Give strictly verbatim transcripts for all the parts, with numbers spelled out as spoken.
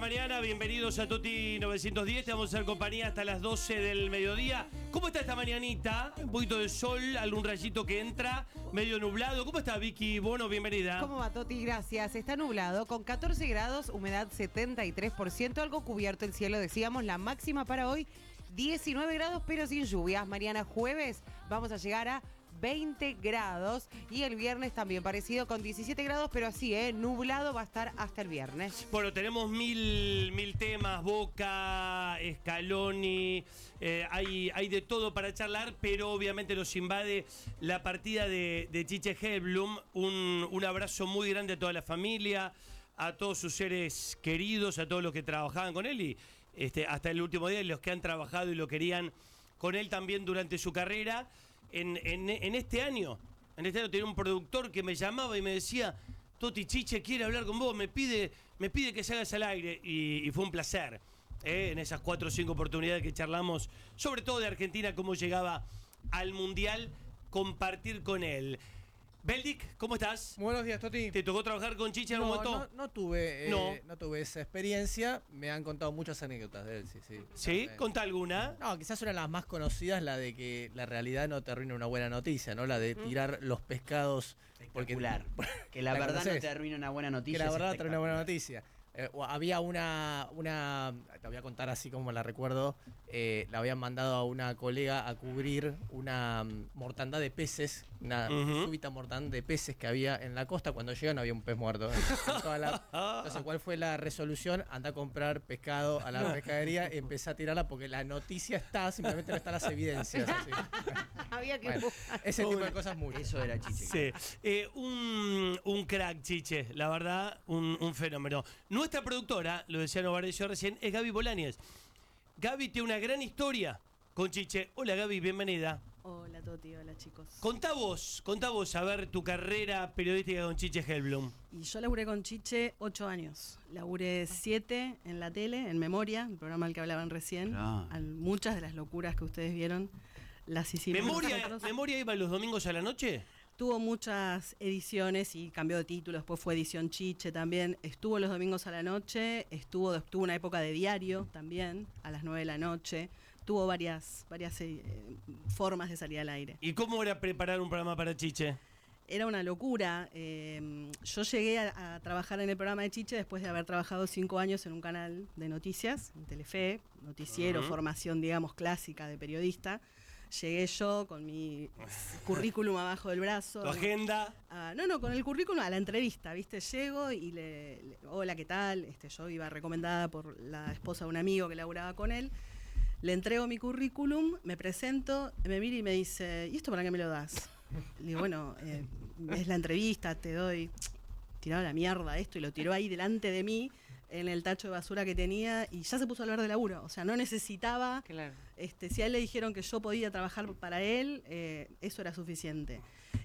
mañana, bienvenidos a Toti novecientos diez, te vamos a hacer compañía hasta las doce del mediodía. ¿Cómo está esta mañanita? Un poquito de sol, algún rayito que entra, medio nublado. ¿Cómo está Vicky Bono? Bienvenida. ¿Cómo va, Toti? Gracias. Está nublado, con catorce grados, humedad setenta y tres por ciento, algo cubierto el cielo, decíamos. La máxima para hoy, diecinueve grados, pero sin lluvias. Mañana jueves vamos a llegar a veinte grados y el viernes también parecido con diecisiete grados, pero así, ¿eh? Nublado va a estar hasta el viernes. Bueno, tenemos mil, mil temas, Boca, Scaloni, eh, hay, hay de todo para charlar, pero obviamente nos invade la partida de, de Chiche Hellblum. Un, un abrazo muy grande a toda la familia, a todos sus seres queridos, a todos los que trabajaban con él y este, hasta el último día, los que han trabajado y lo querían con él también durante su carrera. En, en, en este año, en este año tenía un productor que me llamaba y me decía: Toti, Chiche quiere hablar con vos, me pide, me pide que salgas al aire, y, y fue un placer, ¿eh? En esas cuatro o cinco oportunidades que charlamos, sobre todo de Argentina, cómo llegaba al Mundial, compartir con él. Beldic, ¿cómo estás? Buenos días, Toti. ¿Te tocó trabajar con Chiche en no, algún momento? No, no tuve, eh, no. no tuve esa experiencia. Me han contado muchas anécdotas de él, sí, sí. ¿Sí? Eh, ¿Contá alguna? No, quizás una de las más conocidas, la de que la realidad no te arruina una buena noticia, ¿no? La de tirar los pescados. Espectacular. Porque, que la, ¿la verdad conocés? no te arruina una buena noticia. Que la verdad te arruina una buena noticia. Eh, había una, una, te voy a contar así como la recuerdo, eh, la habían mandado a una colega a cubrir una um, mortandad de peces, una uh-huh. súbita mortandad de peces que había en la costa. Cuando llegan había un pez muerto. En toda la, entonces, ¿cuál fue la resolución? Anda a comprar pescado a la pescadería y empecé a tirarla porque la noticia está, simplemente no están las evidencias. Así. Había que bueno, ese tipo de cosas mucho. Eso era Chiche. Sí. Eh, un, un crack, Chiche, la verdad, un, un fenómeno. Nuestra productora, lo decía Novarecio recién, es Gaby Bolañez. Gaby tiene una gran historia con Chiche. Hola Gaby, bienvenida. Hola Toti, hola chicos. Contá vos, contá vos a ver tu carrera periodística con Chiche Hellblum. Y yo laburé con Chiche ocho años. Laburé siete en la tele, en Memoria, el programa al que hablaban recién. Ah. Al, muchas de las locuras que ustedes vieron las hicimos ¿Memoria, nosotros. ¿Memoria iba los domingos a la noche? Tuvo muchas ediciones y cambió de título, después fue edición Chiche también. Estuvo los domingos a la noche, estuvo, estuvo una época de diario también, a las nueve de la noche. Tuvo varias, varias eh, formas de salir al aire. ¿Y cómo era preparar un programa para Chiche? Era una locura. Eh, yo llegué a, a trabajar en el programa de Chiche después de haber trabajado cinco años en un canal de noticias, en Telefe, noticiero, uh-huh. formación, digamos, clásica de periodista. Llegué yo con mi currículum abajo del brazo. ¿Tu agenda? Ah, no, no, con el currículum a la entrevista, ¿viste? Llego y le, le... Hola, ¿qué tal? Este, yo iba recomendada por la esposa de un amigo que laburaba con él. Le entrego mi currículum, me presento, me mira y me dice: ¿y esto para qué me lo das? Le digo, bueno, eh, es la entrevista, te doy... Tiraba la mierda esto y lo tiró ahí delante de mí en el tacho de basura que tenía y ya se puso a hablar de laburo. O sea, no necesitaba... Claro. Este, si a él le dijeron que yo podía trabajar para él, eh, eso era suficiente.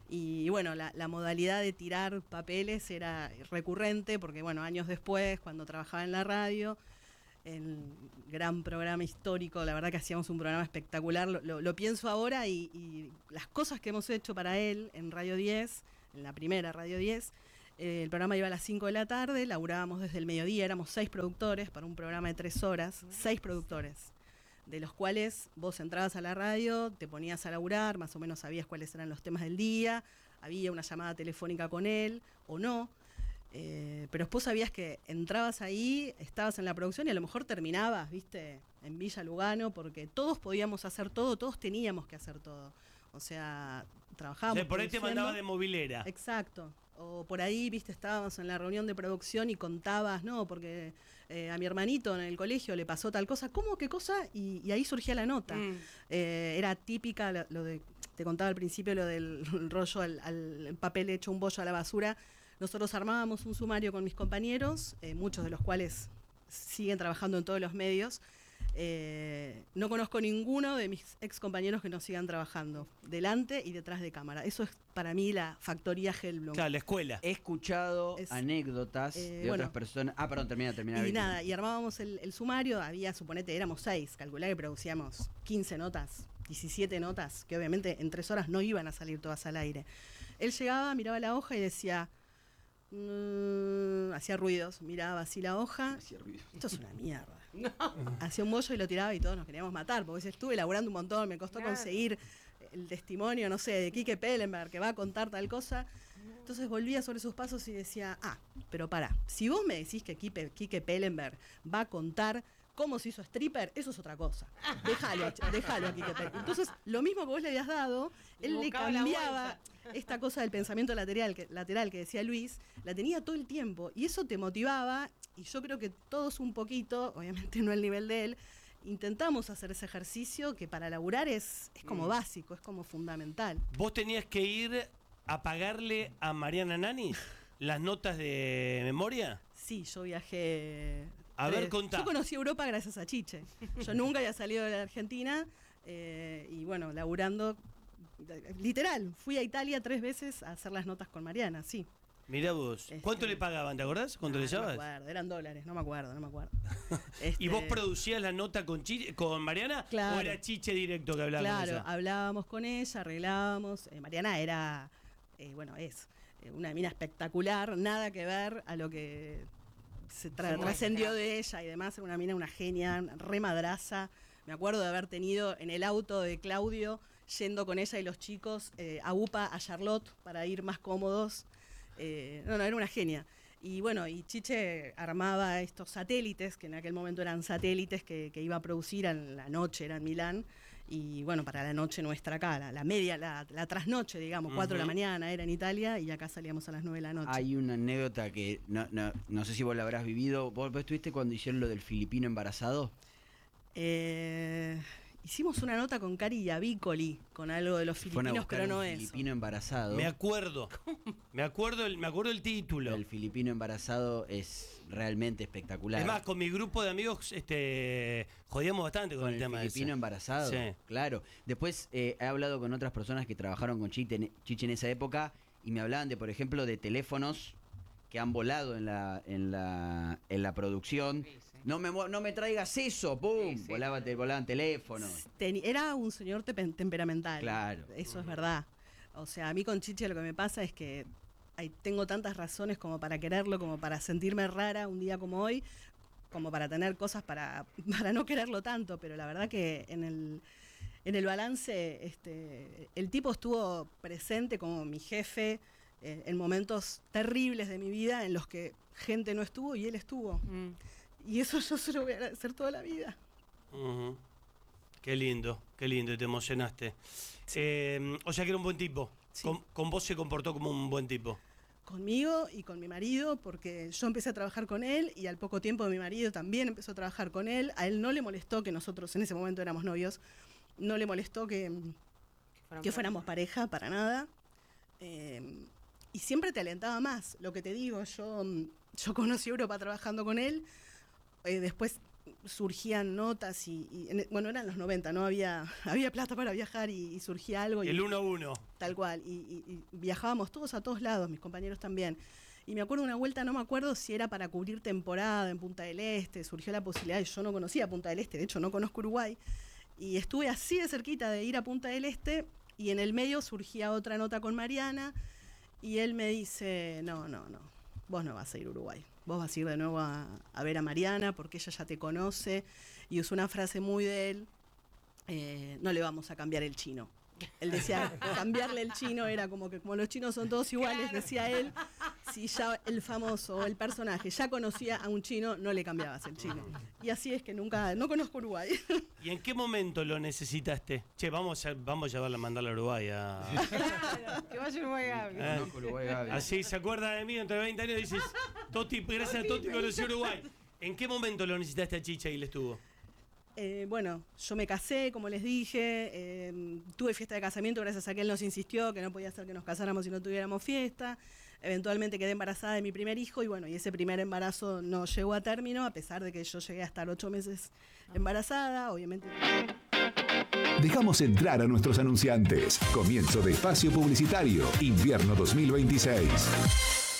Y bueno, la, la modalidad de tirar papeles era recurrente porque, bueno, años después, cuando trabajaba en la radio, el gran programa histórico, la verdad que hacíamos un programa espectacular, lo, lo, lo pienso ahora y, y las cosas que hemos hecho para él en Radio diez, en la primera Radio diez, eh, el programa iba a las cinco de la tarde, laburábamos desde el mediodía, éramos seis productores para un programa de tres horas, seis productores, de los cuales vos entrabas a la radio, te ponías a laburar, más o menos sabías cuáles eran los temas del día, había una llamada telefónica con él o no. Eh, pero vos sabías que entrabas ahí, estabas en la producción y a lo mejor terminabas, viste, en Villa Lugano, porque todos podíamos hacer todo, todos teníamos que hacer todo. O sea, trabajábamos. O sea, por ahí te mandaba de movilera. Exacto. O por ahí, viste, estábamos en la reunión de producción y contabas, no, porque eh, a mi hermanito en el colegio le pasó tal cosa. ¿Cómo? ¿Qué cosa? Y, y ahí surgía la nota. Mm. Eh, era típica lo, lo de, te contaba al principio, lo del rollo al, al papel hecho un bollo a la basura. Nosotros armábamos un sumario con mis compañeros, eh, muchos de los cuales siguen trabajando en todos los medios. Eh, no conozco ninguno de mis ex compañeros que no sigan trabajando delante y detrás de cámara. Eso es para mí la factoría Hellblum. Claro, la escuela. He escuchado es, anécdotas eh, de bueno, otras personas. Ah, perdón, termina, termina. Y nada, y armábamos el, el sumario, había, suponete, éramos seis, calculá que producíamos quince notas, diecisiete notas, que obviamente en tres horas no iban a salir todas al aire. Él llegaba, miraba la hoja y decía: Mm, hacía ruidos, miraba así la hoja. Hacía ruidos. Esto es una mierda. No. Hacía un bollo y lo tiraba y todos nos queríamos matar, porque estuve laburando un montón, me costó claro. conseguir el testimonio, no sé, de Quique Pellenberg, que va a contar tal cosa. Entonces volvía sobre sus pasos y decía, ah, pero pará, si vos me decís que Quique, Quique Pellenberg va a contar cómo se hizo stripper, eso es otra cosa. Déjalo, déjalo a Quique Pellenberg. Entonces, lo mismo que vos le habías dado, él le cambiaba esta cosa del pensamiento lateral que, lateral que decía Luis, la tenía todo el tiempo, y eso te motivaba, y yo creo que todos un poquito, obviamente no al nivel de él, intentamos hacer ese ejercicio que para laburar es, es como mm. básico, es como fundamental. ¿Vos tenías que ir a pagarle a Mariana Nani las notas de memoria? Sí, yo viajé... A ver, contá. Yo conocí Europa gracias a Chiche. Yo nunca había salido de la Argentina eh, y bueno, laburando, literal, fui a Italia tres veces a hacer las notas con Mariana, sí. Mirá vos. Este, ¿Cuánto le pagaban? ¿Te acordás? ¿Cuánto no, le llevabas? No me acuerdo, eran dólares, no me acuerdo, no me acuerdo. Este, ¿Y vos producías la nota con Chiche, con Mariana? Claro. ¿O era Chiche directo que hablaba claro, con ella? Claro, hablábamos con ella, arreglábamos. Eh, Mariana era, eh, bueno, es eh, una mina espectacular, nada que ver a lo que se tra- trascendió de ella y demás. Era una mina, una genia, re madraza. Me acuerdo de haber tenido en el auto de Claudio, yendo con ella y los chicos eh, a UPA, a Charlotte, para ir más cómodos. Eh, no, no, era una genia. Y bueno, y Chiche armaba estos satélites, que en aquel momento eran satélites que, que iba a producir en la noche, era en Milán, y bueno, para la noche nuestra acá, la, la media, la, la trasnoche, digamos, cuatro uh-huh. de la mañana era en Italia, y acá salíamos a las nueve de la noche. Hay una anécdota que no, no, no sé si vos la habrás vivido. ¿Vos, vos estuviste cuando hicieron lo del filipino embarazado? Eh... Hicimos una nota con Cari Yavicoli, con algo de los filipinos, pero no es. Filipino embarazado. Me acuerdo. Me acuerdo el, me acuerdo el título. El filipino embarazado es realmente espectacular. Es más, con mi grupo de amigos este, jodíamos bastante con, con el, el tema de el filipino embarazado. Sí. Claro. Después eh, he hablado con otras personas que trabajaron con Chiche, Chiche en esa época y me hablaban de, por ejemplo, de teléfonos que han volado en la, en la, en la producción. Sí, sí. No me, no me traigas eso, ¡pum! Sí, sí. Volaba, volaban teléfonos. Ten, era un señor te, temperamental. Claro. Eso es verdad. O sea, a mí con Chiche lo que me pasa es que hay, tengo tantas razones como para quererlo, como para sentirme rara un día como hoy, como para tener cosas para, para no quererlo tanto, pero la verdad que en el, en el balance este, el tipo estuvo presente como mi jefe eh, en momentos terribles de mi vida en los que gente no estuvo y él estuvo. Mm. Y eso yo se lo voy a agradecer toda la vida. Uh-huh. Qué lindo, qué lindo, te emocionaste. Sí. Eh, o sea que era un buen tipo. Sí. Con, con vos se comportó como un buen tipo. Conmigo y con mi marido, porque yo empecé a trabajar con él y al poco tiempo mi marido también empezó a trabajar con él. A él no le molestó que nosotros en ese momento éramos novios, no le molestó que, que fuéramos pareja, para nada. Eh, y siempre te alentaba más. Lo que te digo, yo, yo conocí Europa trabajando con él. Eh, después surgían notas y, y en, bueno, eran los noventa, ¿no? Había, había plata para viajar y, y surgía algo. Y, el uno a uno. Tal cual. Y, y, y viajábamos todos a todos lados, mis compañeros también. Y me acuerdo una vuelta, no me acuerdo si era para cubrir temporada en Punta del Este, surgió la posibilidad, y yo no conocía Punta del Este, de hecho no conozco Uruguay, y estuve así de cerquita de ir a Punta del Este, y en el medio surgía otra nota con Mariana, y él me dice, no, no, no, vos no vas a ir a Uruguay. Vos vas a ir de nuevo a, a ver a Mariana porque ella ya te conoce. Y usó una frase muy de él, eh, no le vamos a cambiar el chino. Él decía, cambiarle el chino era como que como los chinos son todos iguales, claro. Decía él, si ya el famoso, el personaje, ya conocía a un chino, no le cambiabas el chino. Y así es que nunca, no conozco Uruguay. ¿Y en qué momento lo necesitaste? Che, vamos a, vamos a llevarla a mandarla a Uruguay. A... Claro, que vaya a Uruguay Gaby. Eh, Uruguay Gaby. Así se acuerda de mí dentro de veinte años y dices, Toti, gracias a Toti conocí Uruguay. ¿En qué momento lo necesitaste a Chicha y le estuvo? Eh, bueno, yo me casé, como les dije, eh, tuve fiesta de casamiento gracias a que él nos insistió que no podía ser que nos casáramos si no tuviéramos fiesta. Eventualmente quedé embarazada de mi primer hijo y bueno, y ese primer embarazo no llegó a término, a pesar de que yo llegué a estar ocho meses embarazada, obviamente. Dejamos entrar a nuestros anunciantes. Comienzo de espacio publicitario, invierno dos mil veintiséis.